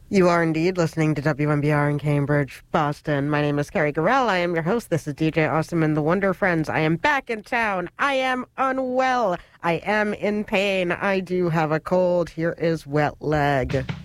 You are indeed listening to WMBR in Cambridge, Boston. My name is Carrie Garrell. I am your host. This is DJ Awesome and the Wonder Friends. I am back in town. I am unwell. I am in pain. I do have a cold. Here is Wet Leg.